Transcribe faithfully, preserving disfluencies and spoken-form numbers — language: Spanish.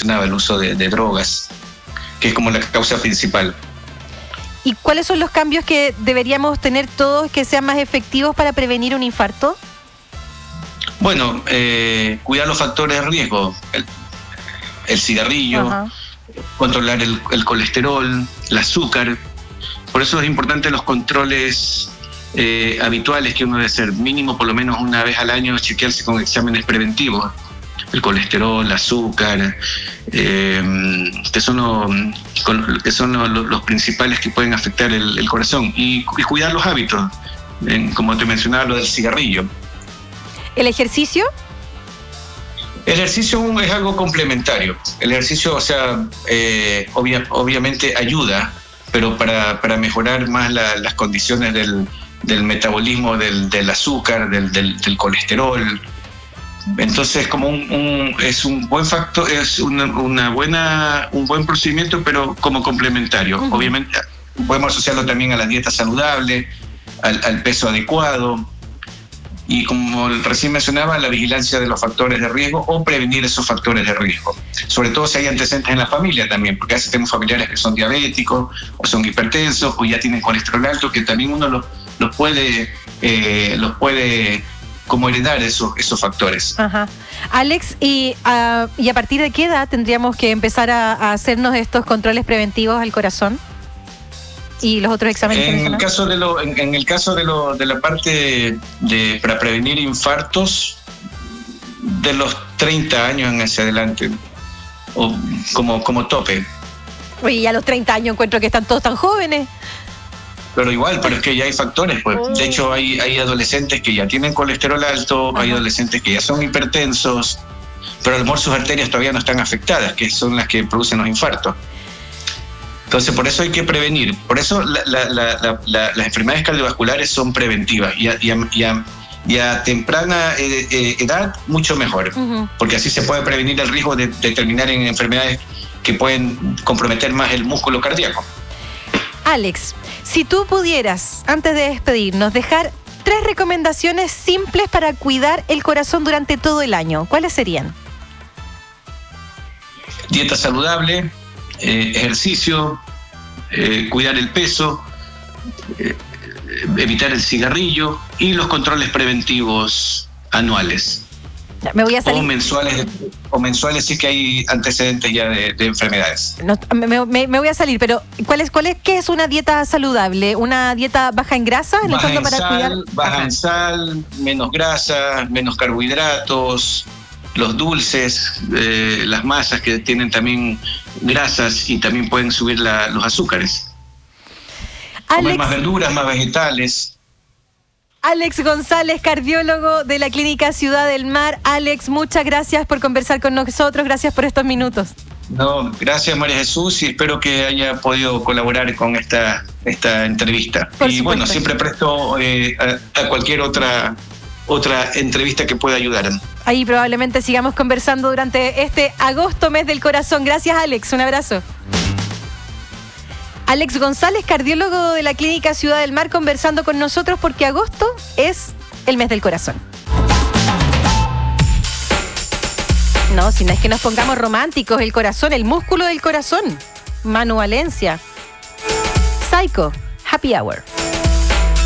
mencionaba, el uso de, de drogas, que es como la causa principal. ¿Y cuáles son los cambios que deberíamos tener todos que sean más efectivos para prevenir un infarto? Bueno, eh, cuidar los factores de riesgo, el, el cigarrillo, Ajá. controlar el, el colesterol, el azúcar. Por eso es importante los controles eh, habituales que uno debe hacer, mínimo por lo menos una vez al año, chequearse con exámenes preventivos. El colesterol, el azúcar, eh, que son, lo, que son lo, lo, los principales que pueden afectar el, el corazón. Y, y cuidar los hábitos, en, como te mencionaba, lo del cigarrillo. ¿El ejercicio? El ejercicio es algo complementario. El ejercicio, o sea, eh, obvia, obviamente ayuda, pero para, para mejorar más la, las condiciones del, del metabolismo del, del azúcar, del, del, del colesterol. Entonces, como un, un, es un buen factor, es una, una buena, un buen procedimiento, pero como complementario. Uh-huh. Obviamente, podemos asociarlo también a la dieta saludable, al, al peso adecuado y, como recién mencionaba, la vigilancia de los factores de riesgo o prevenir esos factores de riesgo. Sobre todo si hay antecedentes en la familia también, porque a veces tenemos familiares que son diabéticos o son hipertensos o ya tienen colesterol alto, que también uno los, los puede, eh, los puede como heredar esos, esos factores. Ajá. Alex, ¿y, uh, ¿y a partir de qué edad tendríamos que empezar a, a hacernos estos controles preventivos al corazón? ¿Y los otros exámenes? En el caso de lo, en, en el caso de lo, de la parte de para prevenir infartos, de los treinta años en hacia adelante, o como, como tope. Oye, y a los treinta años encuentro que están todos tan jóvenes. Pero igual, pero es que ya hay factores, pues. De hecho, hay, hay adolescentes que ya tienen colesterol alto, Ajá. hay adolescentes que ya son hipertensos, pero a lo mejor sus arterias todavía no están afectadas, que son las que producen los infartos. Entonces, por eso hay que prevenir. Por eso la, la, la, la, la, las enfermedades cardiovasculares son preventivas y a, y a, y a, y a temprana eh, eh, edad mucho mejor, uh-huh. porque así se puede prevenir el riesgo de, de terminar en enfermedades que pueden comprometer más el músculo cardíaco. Alex, si tú pudieras, antes de despedirnos, dejar tres recomendaciones simples para cuidar el corazón durante todo el año, ¿cuáles serían? Dieta saludable, eh, ejercicio, eh, cuidar el peso, eh, evitar el cigarrillo y los controles preventivos anuales. Me voy a salir. O mensuales, o mensuales si es que hay antecedentes ya de, de enfermedades. No, me, me, me voy a salir, pero ¿cuál es, cuál es, ¿qué es una dieta saludable? ¿Una dieta baja en grasa? En baja el fondo en para sal, cuidar. baja Ajá. en sal, menos grasa, menos carbohidratos, los dulces, eh, las masas que tienen también grasas y también pueden subir la, los azúcares. Alex, comer más verduras, más vegetales. Alex González, cardiólogo de la Clínica Ciudad del Mar. Alex, muchas gracias por conversar con nosotros, gracias por estos minutos. No, gracias María Jesús y espero que haya podido colaborar con esta, esta entrevista. Por y supuesto. Bueno, siempre presto eh, a, a cualquier otra, otra entrevista que pueda ayudar. Ahí probablemente sigamos conversando durante este agosto, mes del corazón. Gracias, Alex, un abrazo. Alex González, cardiólogo de la Clínica Ciudad del Mar, conversando con nosotros porque agosto es el mes del corazón. No, si no es que nos pongamos románticos, el corazón, el músculo del corazón. Manu Valencia. Psycho, Happy Hour.